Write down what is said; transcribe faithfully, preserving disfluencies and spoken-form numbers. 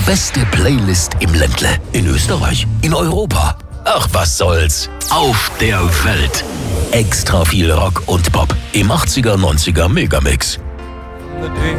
beste Playlist im Ländle. In Österreich, in Europa. Ach, was soll's. Auf der Welt. Extra viel Rock und Pop im achtziger, neunziger Megamix. The day